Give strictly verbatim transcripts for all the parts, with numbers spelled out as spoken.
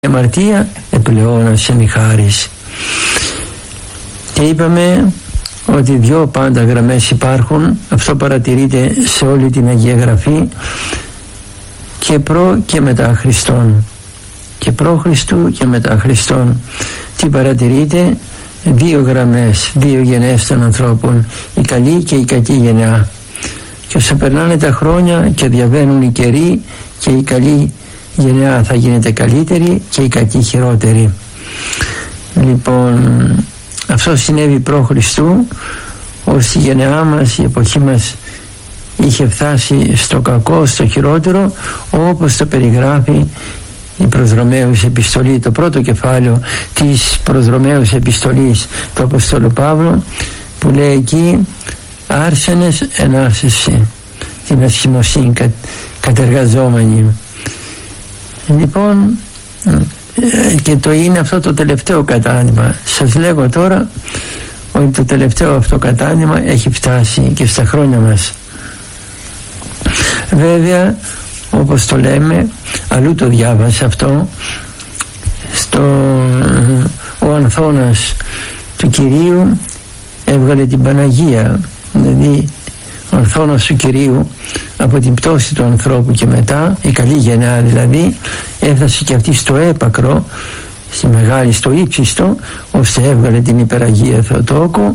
αμαρτία επλεώνασεν η χάρις. Και είπαμε ότι δυο πάντα γραμμές υπάρχουν, αυτό παρατηρείται σε όλη την Αγία Γραφή, και προ και μετά Χριστόν, και προ Χριστού και μετά Χριστόν. Τι παρατηρείται? Δύο γραμμές, δύο γενναίες των ανθρώπων, η καλή και η κακή γενιά. Και όσο περνάνε τα χρόνια και διαβαίνουν οι καιροί, και η καλή γενιά θα γίνεται καλύτερη και η κακή χειρότερη. Λοιπόν, αυτό συνέβη προ Χριστού, ώστε η γενεά μας, η εποχή μας είχε φτάσει στο κακό, στο χειρότερο, όπως το περιγράφει η προς Ρωμαίους επιστολή, το πρώτο κεφάλαιο της προς Ρωμαίους επιστολής του Αποστόλου Παύλου, που λέει εκεί άρσενες ενάρσεσαι, την ασχημοσύνη κα, κατεργαζόμενη. Λοιπόν, και το είναι αυτό το τελευταίο κατάνημα. Σας λέγω τώρα ότι το τελευταίο αυτό κατάνημα έχει φτάσει και στα χρόνια μας. Βέβαια, όπως το λέμε, αλλού το διάβασα αυτό, στο, ο Ανθώνας του Κυρίου έβγαλε την Παναγία, δηλαδή ο Ανθώνας του Κυρίου από την πτώση του ανθρώπου και μετά, η καλή γενιά δηλαδή, έφτασε και αυτή στο έπακρο, στη μεγάλη, στο ύψιστο, ώστε έβγαλε την υπεραγία Θεοτόκο,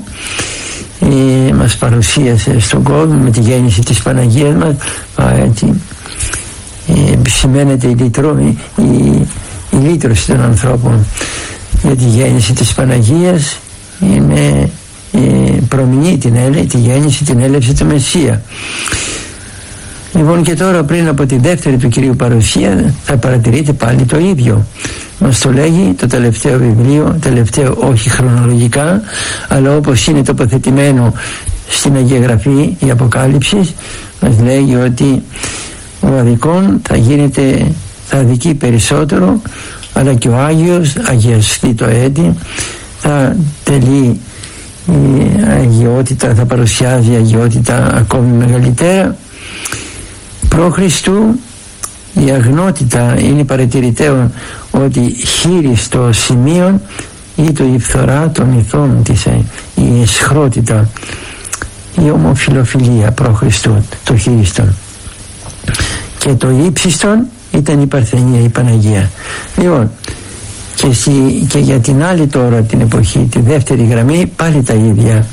ε, μας παρουσίασε στον κόσμο με τη γέννηση της Παναγίας μας. Α, έτσι, ε, σημαίνεται η, λυτρό, η, η, η λύτρωση των ανθρώπων, για τη γέννηση της Παναγίας είναι ε, προμηνεί την έλευση, τη γέννηση, την έλευση του Μεσσία. Λοιπόν, και τώρα πριν από τη δεύτερη του Κυρίου παρουσία θα παρατηρείτε πάλι το ίδιο. Μας το λέγει το τελευταίο βιβλίο, τελευταίο όχι χρονολογικά, αλλά όπως είναι τοποθετημένο στην Αγία Γραφή, η Αποκάλυψη μας λέγει ότι ο αδικών θα γίνεται, θα αδικεί περισσότερο, αλλά και ο Άγιος αγιαστεί το έτη, θα τελεί η αγιότητα, θα παρουσιάζει η αγιότητα ακόμη μεγαλύτερα. Προ Χριστού η αγνότητα είναι παρατηρητέων ότι χείριστο σημείο ή το η φθορά των ηθών της, η εσχρότητα, η ομοφιλοφιλία προ Χριστού, το χείριστον. Και το ύψιστον ήταν η Παρθενία, η Παναγία. Λοιπόν, και, στη, και για την άλλη τώρα την εποχή, τη δεύτερη γραμμή, πάλι τα ίδια.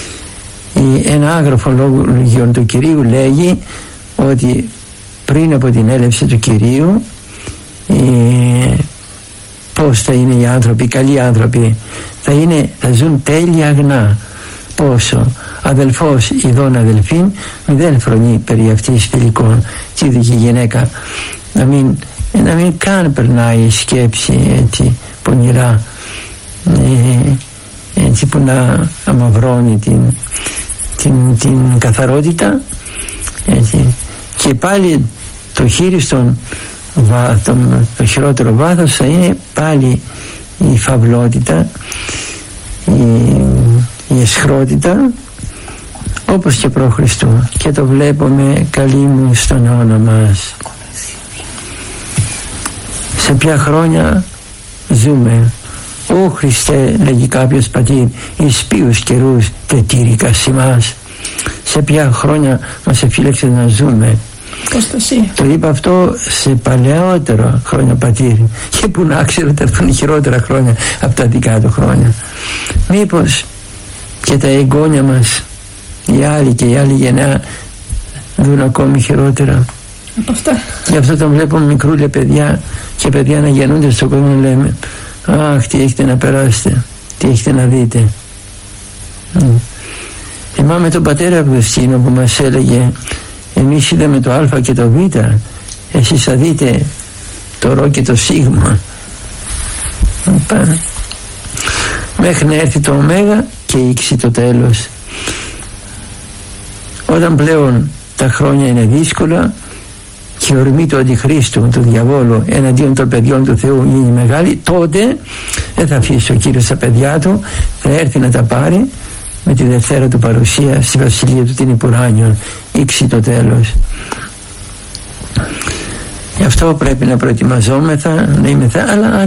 Η, ένα άγραφο λόγιο του Κυρίου λέγει ότι πριν από την έλευση του Κυρίου, ε, πώς θα είναι οι άνθρωποι, οι καλοί άνθρωποι, θα, είναι, θα ζουν τέλεια αγνά. Πόσο? Αδελφός ειδών αδελφήν, δεν φρονεί περί αυτής φιλικών. Τι είδε και η γυναίκα, να μην, να μην καν περνάει η σκέψη έτσι πονηρά, ε, έτσι που να αμαυρώνει την, την, την καθαρότητα, έτσι. Και πάλι το χείριστον, το, το χειρότερο βάθος θα είναι πάλι η φαυλότητα, η, η αισχρότητα, όπως και προ Χριστού. Και το βλέπουμε καλή μου στον αιώνα μας. Σε ποια χρόνια ζούμε? Ω Χριστέ, λέγει κάποιος πατήρ, εις ποιους καιρούς τετήρικα σημάς. Σε ποια χρόνια μας εφύλεξε να ζούμε? Προστασία. Το είπα αυτό σε παλαιότερα χρόνια πατήρ, και που να ξέρω ότι έρθουν χειρότερα χρόνια από τα δικά του χρόνια. Μήπως και τα εγγόνια μας, οι άλλοι και η άλλη γενιά, δουν ακόμη χειρότερα από αυτά? Γι' αυτό τον βλέπουμε μικρούλια παιδιά και παιδιά να γεννούνται στον κόσμο, λέμε αχ, τι έχετε να περάσετε, τι έχετε να δείτε. Mm. Θυμάμαι τον πατέρα Αυγουστίνο που μας έλεγε, εμείς είδαμε το α και το β, εσείς θα δείτε το ρο και το σίγμα. Πάμε. Μέχρι να έρθει το ωμέγα και ήξει το τέλος. Όταν πλέον τα χρόνια είναι δύσκολα και η ορμή του Αντιχρίστου, του διαβόλου εναντίον των παιδιών του Θεού είναι μεγάλη, τότε δεν θα αφήσει ο Κύριος τα παιδιά του, θα έρθει να τα πάρει με τη Δευτέρα του παρουσία στη Βασιλεία του την Υπουράνιον, ήξει το τέλος. Γι' Γι' αυτό πρέπει να προετοιμαζόμεθα, να είμαστε, αλλά